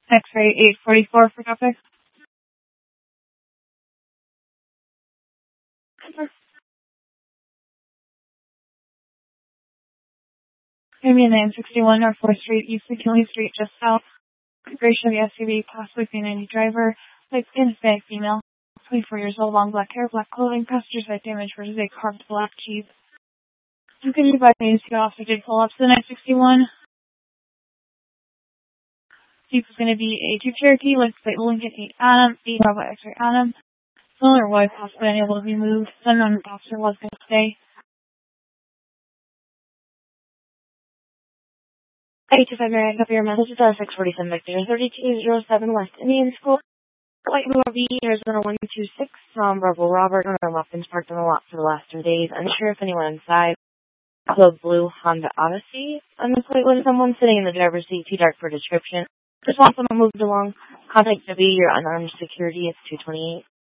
X-ray 844 for traffic. Area 961 North 4th Street, East McKinley Street, just south. Gray Chevy SUV, possibly P90 driver, light skin, Hispanic female, 24 years old, long black hair, black clothing, passenger side damage versus a carved black Jeep. You can advise me to officer did pull up to the 961. Jeep is going to be a Jeep Cherokee, license plate Lincoln 8 Adam, 8 Bravo X-ray Adam. Owner or wife possibly unable to be moved. Unknown officer was going to stay. 825 Mary, copy your message. It's 647 Victor, 3207 West Indian School. Flight MOB, Arizona 126, Bravo Robert, no weapons parked on the lot for the last 3 days. Unsure if anyone inside. The blue Honda Odyssey on the plate with someone sitting in the driver's seat, too dark for description. Just want someone moved along. Contact W, your unarmed security. It's 228.